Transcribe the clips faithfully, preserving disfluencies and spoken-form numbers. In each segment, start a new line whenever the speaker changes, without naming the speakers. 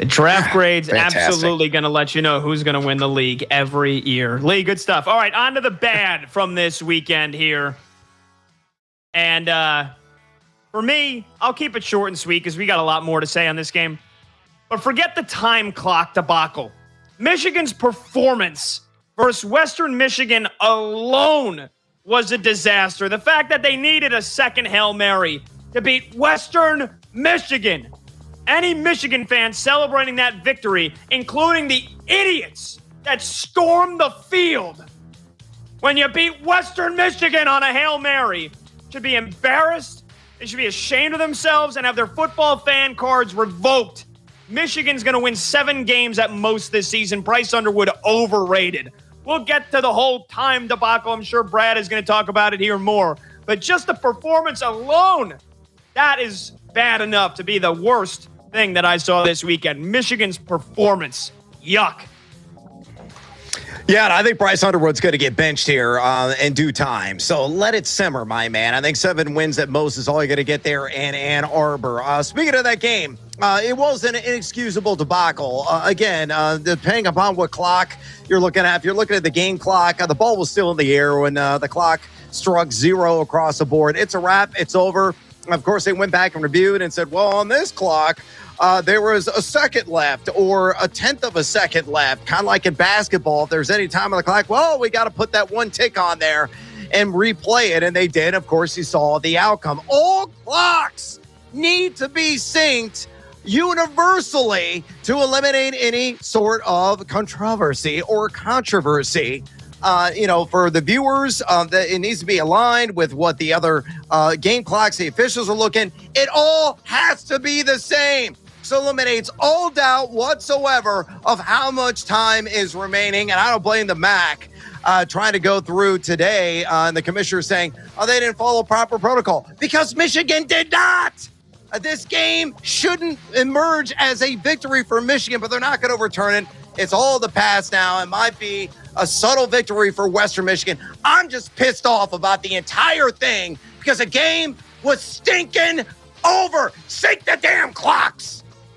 The draft grades
Fantastic.
absolutely going to let you know who's going to win the league every year. Lee, good stuff. All right, on to the bad from this weekend here. And uh, for me, I'll keep it short and sweet because we got a lot more to say on this game. But forget the time clock debacle. Michigan's performance versus Western Michigan alone was a disaster. The fact that they needed a second Hail Mary to beat Western Michigan. Any Michigan fan celebrating that victory, including the idiots that stormed the field when you beat Western Michigan on a Hail Mary, should be embarrassed. They should be ashamed of themselves and have their football fan cards revoked. Michigan's going to win seven games at most this season. Bryce Underwood overrated. We'll get to the whole time debacle. I'm sure Brad is going to talk about it here more. But just the performance alone, that is bad enough to be the worst thing that I saw this weekend. Michigan's performance. Yuck.
Yeah, and I think Bryce Underwood's going to get benched here uh, in due time. So let it simmer, my man. I think seven wins at most is all you're going to get there in Ann Arbor. Uh, speaking of that game, uh, it was an inexcusable debacle. Uh, again, uh, depending upon what clock you're looking at, if you're looking at the game clock, uh, the ball was still in the air when uh, the clock struck zero across the board. It's a wrap. It's over. Of course, they went back and reviewed and said, well, on this clock, Uh, there was a second left or a tenth of a second left, kind of like in basketball. If there's any time on the clock, well, we got to put that one tick on there and replay it. And they did. Of course, you saw the outcome. All clocks need to be synced universally to eliminate any sort of controversy or controversy. Uh, you know, for the viewers, uh, that it needs to be aligned with what the other uh, game clocks, the officials are looking. It all has to be the same. So eliminates all doubt whatsoever of how much time is remaining. And I don't blame the M A C uh, trying to go through today. Uh, and the commissioner saying, oh, they didn't follow proper protocol because Michigan did not. Uh, this game shouldn't emerge as a victory for Michigan, but they're not going to overturn it. It's all the past now. It might be a subtle victory for Western Michigan. I'm just pissed off about the entire thing because the game was stinking over. Sync the damn clocks.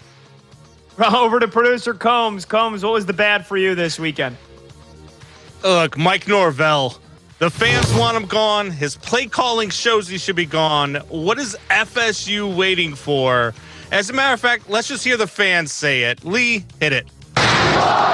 Over to producer Combs. Combs, what was the bad for you this weekend?
Look, Mike Norvell. The fans want him gone. His play calling shows he should be gone. What is F S U waiting for? As a matter of fact, let's just hear the fans say it. Lee, hit it.